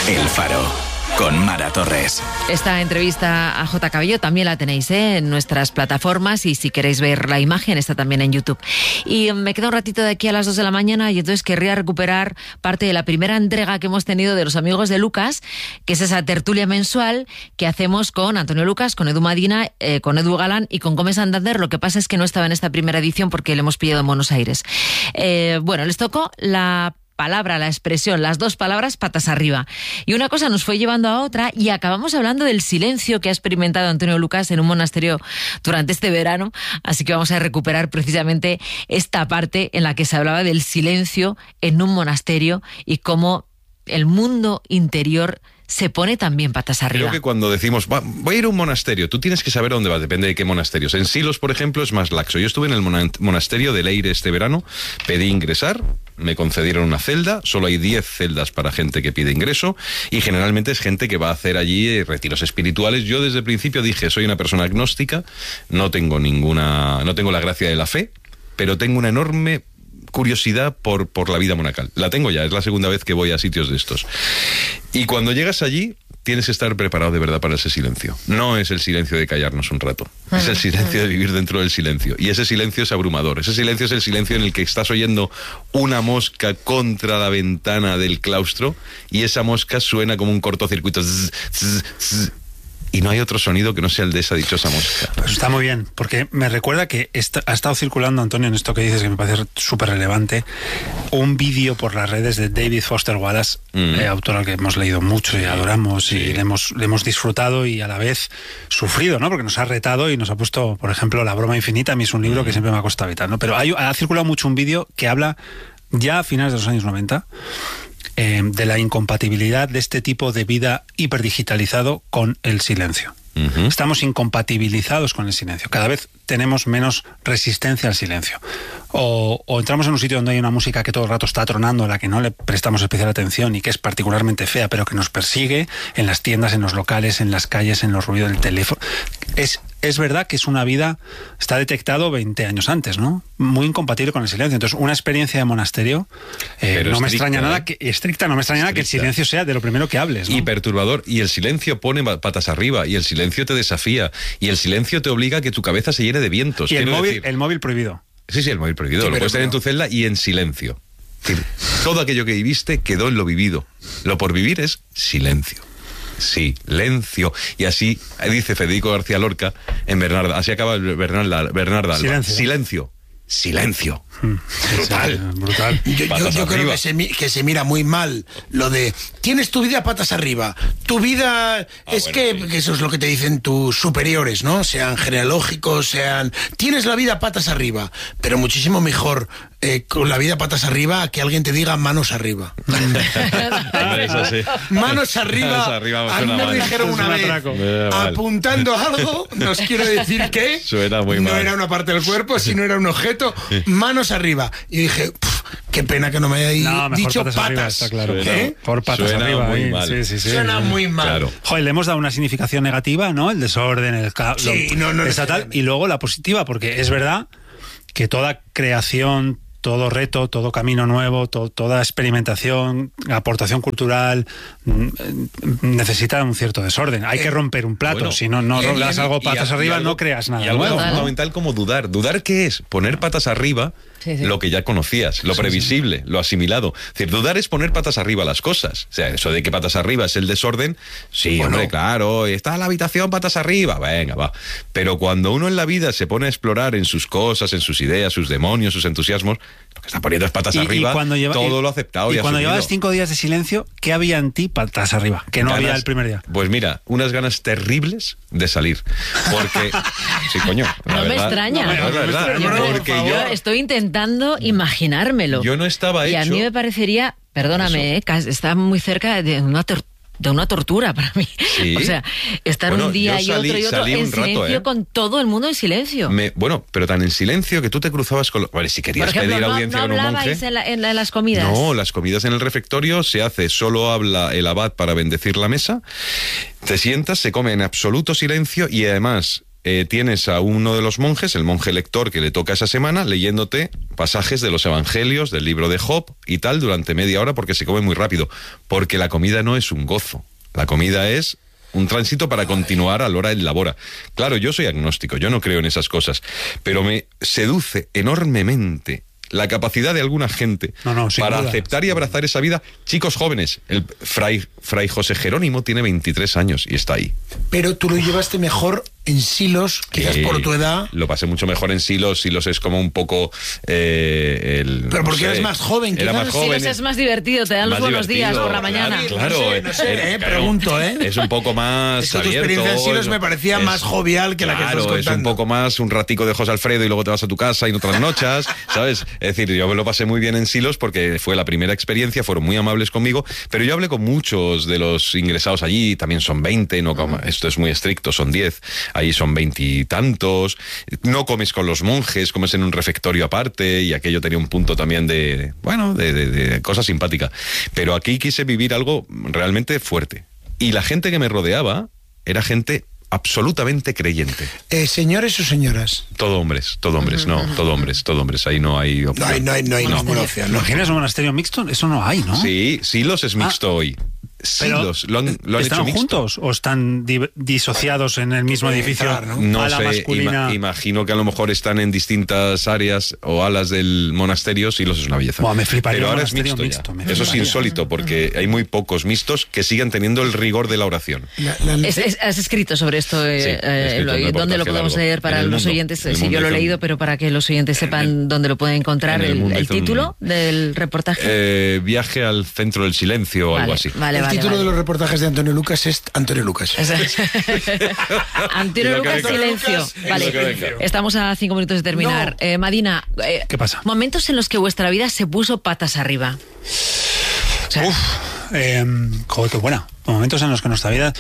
El Faro, con Mara Torres. Esta entrevista a J. Cabello también la tenéis en nuestras plataformas, y si queréis ver la imagen está también en YouTube. Y me queda un ratito de aquí a las 2 de la mañana, y entonces querría recuperar parte de la primera entrega que hemos tenido de Los Amigos de Lucas, que es esa tertulia mensual que hacemos con Antonio Lucas, con Edu Madina, con Edu Galán y con Gómez Santander. Lo que pasa es que no estaba en esta primera edición porque le hemos pillado en Buenos Aires. Bueno, les tocó la palabra, la expresión, las dos palabras patas arriba. Y una cosa nos fue llevando a otra, y acabamos hablando del silencio que ha experimentado Antonio Lucas en un monasterio durante este verano. Así que vamos a recuperar precisamente esta parte en la que se hablaba del silencio en un monasterio y cómo el mundo interior se pone también patas arriba. Creo que cuando decimos, voy a ir a un monasterio, tú tienes que saber a dónde vas, depende de qué monasterios. En Silos, por ejemplo, es más laxo. Yo estuve en el monasterio de Leire este verano, pedí ingresar, me concedieron una celda, solo hay 10 celdas para gente que pide ingreso, y generalmente es gente que va a hacer allí retiros espirituales. Yo desde el principio dije, soy una persona agnóstica, no tengo la gracia de la fe, pero tengo una enorme curiosidad por la vida monacal. La tengo ya, es la segunda vez que voy a sitios de estos. Y cuando llegas allí, tienes que estar preparado de verdad para ese silencio. No es el silencio de callarnos un rato, es el silencio de vivir dentro del silencio. Y ese silencio es abrumador. Ese silencio es el silencio en el que estás oyendo una mosca contra la ventana del claustro, y esa mosca suena como un cortocircuito. Zzz, zzz, zzz. Y no hay otro sonido que no sea el de esa dichosa mosca. Pues está muy bien, porque me recuerda que ha estado circulando, Antonio, en esto que dices, que me parece súper relevante, un vídeo por las redes de David Foster Wallace, autor al que hemos leído mucho y adoramos, sí. Y le hemos disfrutado y a la vez sufrido, ¿no? Porque nos ha retado y nos ha puesto, por ejemplo, La broma infinita. A mí es un libro que siempre me ha costado evitar, ¿no? Pero ha circulado mucho un vídeo que habla, ya a finales de los años 90, de la incompatibilidad de este tipo de vida hiperdigitalizado con el silencio. Estamos incompatibilizados con el silencio. Cada vez tenemos menos resistencia al silencio. O entramos en un sitio donde hay una música que todo el rato está tronando, a la que no le prestamos especial atención y que es particularmente fea, pero que nos persigue en las tiendas, en los locales, en las calles, en los ruidos del teléfono. Es verdad que es una vida, está detectado 20 años antes, ¿no? Muy incompatible con el silencio. Entonces, una experiencia de monasterio no me extraña nada que estricta, no me extraña nada que el silencio sea de lo primero que hables, ¿no? Y perturbador. Y el silencio pone patas arriba, y el silencio te desafía, y el silencio te obliga a que tu cabeza se llene de vientos. Y el móvil prohibido. Sí, el móvil prohibido. Sí, lo puedes tener en tu celda y en silencio. Es decir, todo aquello que viviste quedó en lo vivido. Lo por vivir es silencio. Silencio. Y así dice Federico García Lorca en Bernarda. Así acaba Bernarda. Silencio. Brutal. Yo creo que se mira muy mal lo de tienes tu vida patas arriba. Tu vida que eso es lo que te dicen tus superiores, ¿no? Sean genealógicos, tienes la vida patas arriba, pero muchísimo mejor con la vida patas arriba que alguien te diga manos arriba. Manos arriba. A mí me dijeron una vez, apuntando algo, nos quiere decir que no era una parte del cuerpo, sino era un objeto. Manos arriba. Y dije, qué pena que no me haya dicho patas. Arriba, está claro. Por patas arriba. Muy mal. Sí. Suena muy mal. Claro. Joder, le hemos dado una significación negativa, ¿no? El desorden, estatal, y luego la positiva, porque es verdad que toda creación, todo reto, todo camino nuevo, toda experimentación, aportación cultural necesita un cierto desorden. Hay que romper un plato, si no das algo patas arriba, no creas nada. Y algo fundamental como dudar. ¿Dudar qué es? Poner patas arriba lo que ya conocías, lo previsible, lo asimilado. Es decir, dudar es poner patas arriba las cosas. O sea, eso de que patas arriba es el desorden, hombre, claro, está en la habitación patas arriba, venga, va. Pero cuando uno en la vida se pone a explorar en sus cosas, en sus ideas, sus demonios, sus entusiasmos, lo que está poniendo es patas arriba, todo lo aceptado y cuando asumido. llevabas 5 días de silencio, ¿qué había en ti patas arriba? Que no había el primer día. Pues mira, unas ganas terribles de salir. Porque, sí, coño. No me extraña. Es verdad. Porque yo estoy intentando imaginármelo. Yo no estaba hecho. Y a mí me parecería, perdóname, está muy cerca de una tortura para mí. ¿Sí? O sea, estar un día y otro en silencio con todo el mundo en silencio. Pero tan en silencio que tú te cruzabas con... Vale, si querías pedir audiencia con un monje... en las comidas? No, las comidas en el refectorio se hace, solo habla el abad para bendecir la mesa, te sientas, se come en absoluto silencio y además... tienes a uno de los monjes, el monje lector que le toca esa semana, leyéndote pasajes de los evangelios, del libro de Job y tal, durante media hora, porque se come muy rápido. Porque la comida no es un gozo. La comida es un tránsito para continuar a l'hora del labora. Claro, yo soy agnóstico, yo no creo en esas cosas, pero me seduce enormemente la capacidad de alguna gente para aceptar y abrazar esa vida. Chicos jóvenes, el fray José Jerónimo tiene 23 años y está ahí. Pero tú lo llevaste mejor en Silos, quizás por tu edad. Lo pasé mucho mejor en Silos. Silos es como un poco... pero porque eres más joven. Era más joven. Silos es más divertido, te dan los buenos días por la mañana. Claro, no sé, pregunto, Es un poco más es que abierto. Tu experiencia en Silos me parecía más jovial que la que estás contando. Es un poco más un ratico de José Alfredo y luego te vas a tu casa y no trasnochas, ¿sabes? Es decir, yo me lo pasé muy bien en Silos porque fue la primera experiencia, fueron muy amables conmigo, pero yo hablé con muchos de los ingresados allí, también son 20, no como, esto es muy estricto, son 10, ahí son 20 y tantos, no comes con los monjes, comes en un refectorio aparte, y aquello tenía un punto también de cosa simpática, pero aquí quise vivir algo realmente fuerte, y la gente que me rodeaba era gente absolutamente creyente. ¿Señores o señoras? Todo hombres, todo hombres, ahí no hay opción. No hay ninguna opción. ¿Imaginas un monasterio mixto? Eso no hay, ¿no? Sí, Silos es mixto hoy. Silos, lo han ¿están hecho mixto. juntos o están disociados en el mismo edificio? No sé, imagino que a lo mejor están en distintas áreas o alas del monasterio. Silos es una belleza. Buah, me fliparía. Pero ahora es mixto ya. Eso es insólito porque hay muy pocos mixtos que sigan teniendo el rigor de la oración. Has escrito sobre esto, ¿dónde lo podemos leer para los oyentes? Sí, yo lo he leído, pero para que los oyentes sepan dónde lo pueden encontrar, el título del reportaje. Viaje al centro del silencio o algo así. El título de los reportajes de Antonio Lucas es Antonio Lucas. Antonio Lucas, silencio. Vale, estamos a 5 minutos de terminar. Madina, ¿qué pasa? Momentos en los que vuestra vida se puso patas arriba. O sea, joder, qué buena. Momentos en los que nuestra vida...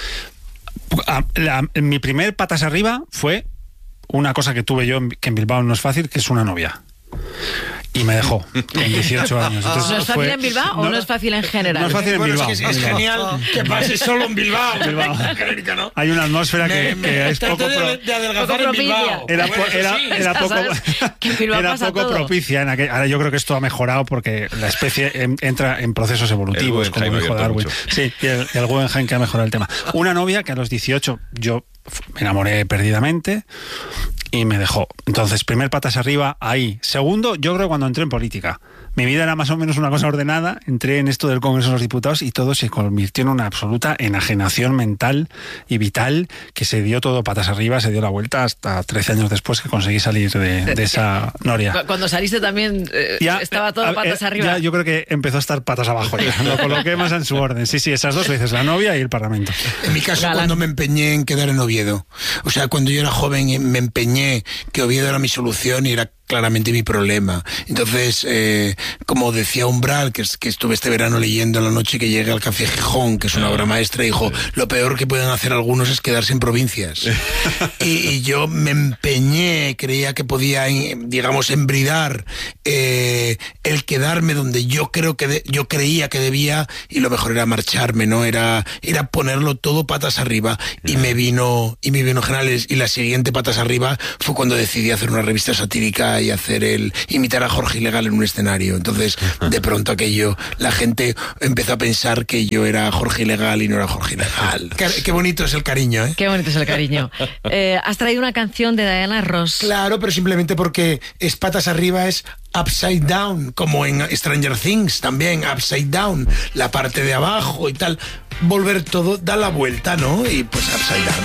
mi primer patas arriba fue una cosa que tuve yo, que en Bilbao no es fácil, que es una novia. Y me dejó con 18 años. Entonces, ¿no es fácil en Bilbao o no es fácil en general? No es fácil en Bilbao. Es genial que pase solo en Bilbao. Hay una atmósfera que es poco de adelgazar en Bilbao. Era poco propicia. Ahora yo creo que esto ha mejorado porque la especie entra en procesos evolutivos, como dijo Darwin. Sí, y el Guggenheim que ha mejorado el tema. Una novia que a los 18 yo me enamoré perdidamente y me dejó. Entonces, primer patas arriba, ahí. Segundo, yo creo cuando entré en política. Mi vida era más o menos una cosa ordenada, entré en esto del Congreso de los Diputados y todo se convirtió en una absoluta enajenación mental y vital, que se dio todo patas arriba, se dio la vuelta hasta 13 años después que conseguí salir de esa noria. Cuando saliste también estaba todo patas arriba. Ya, yo creo que empezó a estar patas abajo. Ya. Lo coloqué más en su orden. Sí, esas dos veces, la novia y el Parlamento. En mi caso, cuando me empeñé en quedar en Oviedo. O sea, cuando yo era joven me empeñé que Oviedo era mi solución y era claramente mi problema. Entonces, como decía Umbral, que estuve este verano leyendo en la noche que llegué al Café Gijón, que es una obra maestra, dijo, lo peor que pueden hacer algunos es quedarse en provincias. y yo me empeñé, creía que podía, digamos, embridar el quedarme donde yo creía que debía, y lo mejor era marcharme, ¿no? Era ponerlo todo patas arriba, y me vino Generales, y la siguiente patas arriba fue cuando decidí hacer una revista satírica y imitar a Jorge Ilegal en un escenario. Entonces, de pronto la gente empezó a pensar que yo era Jorge Ilegal y no era Jorge Ilegal. Qué bonito es el cariño, ¿eh? Qué bonito es el cariño. Has traído una canción de Diana Ross. Claro, pero simplemente porque es patas arriba, es upside down, como en Stranger Things también, upside down, la parte de abajo y tal. Volver todo, da la vuelta, ¿no? Y pues upside down.